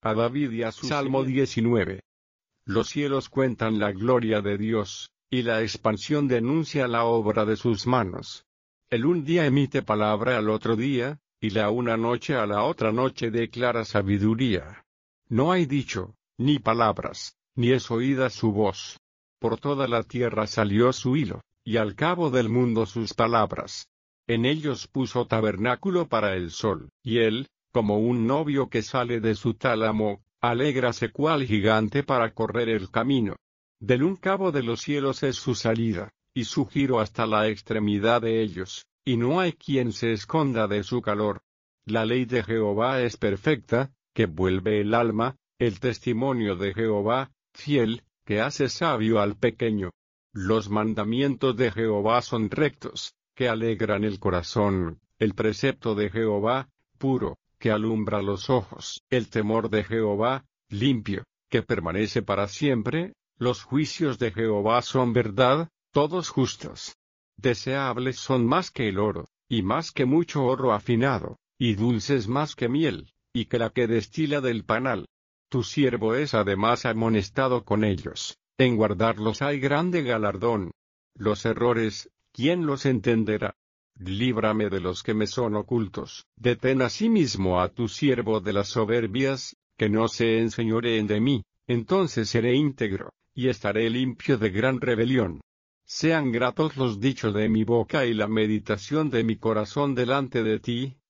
a David y a su Salmo 19. Los cielos cuentan la gloria de Dios, y la expansión denuncia la obra de sus manos. El un día emite palabra al otro día, y la una noche a la otra noche declara sabiduría. No hay dicho, ni palabras, ni es oída su voz. Por toda la tierra salió su hilo, y al cabo del mundo sus palabras. En ellos puso tabernáculo para el sol, y él, como un novio que sale de su tálamo, alégrase cual gigante para correr el camino. Del un cabo de los cielos es su salida, y su giro hasta la extremidad de ellos, y no hay quien se esconda de su calor. La ley de Jehová es perfecta, que vuelve el alma, el testimonio de Jehová, fiel, que hace sabio al pequeño. Los mandamientos de Jehová son rectos, que alegran el corazón, el precepto de Jehová, puro, que alumbra los ojos, el temor de Jehová, limpio, que permanece para siempre. Los juicios de Jehová son verdad, todos justos. Deseables son más que el oro, y más que mucho oro afinado, y dulces más que miel, y que la que destila del panal. Tu siervo es además amonestado con ellos, en guardarlos hay grande galardón. Los errores, ¿quién los entenderá? Líbrame de los que me son ocultos. Detén asimismo a tu siervo de las soberbias, que no se enseñoreen de mí, entonces seré íntegro, y estaré limpio de gran rebelión. Sean gratos los dichos de mi boca y la meditación de mi corazón delante de ti,